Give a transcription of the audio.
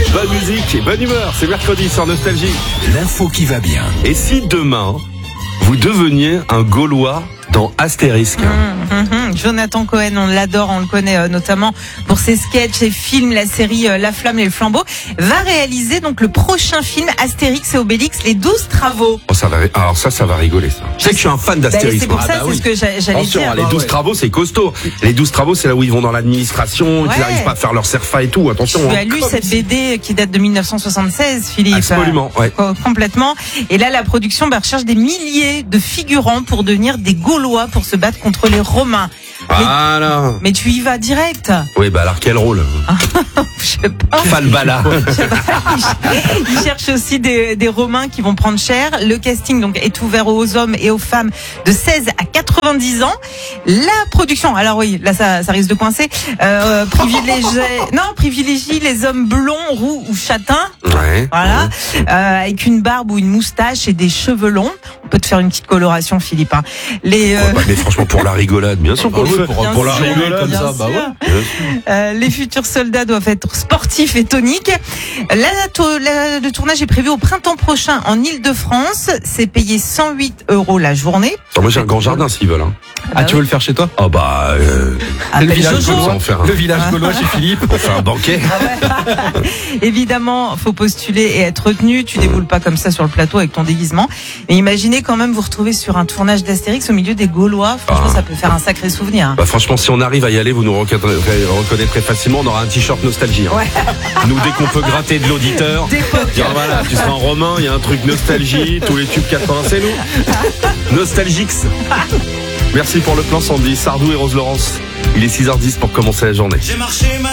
Bonne musique et bonne humeur, c'est mercredi sur Nostalgie. L'info qui va bien. Et si demain, vous deveniez un Gaulois dans Astérisque? Jonathan Cohen, on l'adore, on le connaît notamment pour ses sketchs et films, la série La Flamme et le Flambeau, va réaliser donc le prochain film Astérix et Obélix, les 12 travaux. Oh, ça va rigoler ça. Je sais que je suis un fan d'Astérix. C'est pour ça, oui. c'est ce que j'allais Attention, dire. les 12 travaux, c'est costaud. Les 12 travaux, c'est là où ils vont dans l'administration, qu'ils n'arrivent pas à faire leur CERFA et tout. Attention. Tu as lu cette BD qui date de 1976, Philippe? Absolument, ouais. Complètement. Et là, la production recherche des milliers de figurants pour devenir des Gaulois pour se battre contre les Romains. Voilà. Mais tu y vas direct. Oui, bah alors quel rôle? Je sais pas. Falbala. Ils cherchent aussi des Romains qui vont prendre cher. Le casting donc est ouvert aux hommes et aux femmes de 16 à 90 ans. La production, alors oui, là ça risque de coincer. Privilégie les hommes blonds, roux ou châtains. Ouais. Voilà, avec une barbe ou une moustache et des cheveux longs. On peut te faire une petite coloration, Philippe. Hein. Mais franchement, pour la rigolade, bien sûr qu'on le fait. Pour la rigolade, comme ça, bah ouais. Les futurs soldats doivent être sportifs et toniques. Le tournage est prévu au printemps prochain en Île-de-France. C'est payé 108 € la journée. Moi, j'ai un grand jardin s'ils veulent. Hein. Ah, tu veux le faire chez toi? Oh bah, le village Jojo. gaulois, le village gaulois chez Philippe. On fait un banquet. Évidemment, faut postuler et être retenu. Tu déboules pas comme ça sur le plateau avec ton déguisement. Mais imaginez quand même vous retrouver sur un tournage d'Astérix au milieu des Gaulois. Franchement, ça peut faire un sacré souvenir. Bah franchement, si on arrive à y aller, vous nous reconnaîtrez facilement. On aura un t-shirt Nostalgie. Hein. Ouais. Nous, dès qu'on peut gratter de l'auditeur, dire voilà, tu seras en romain, il y a un truc Nostalgie, tous les tubes 80, c'est nous. Nostalgix. Merci pour le plan, Sandy. Sardou et Rose Laurence. Il est 6h10 pour commencer la journée.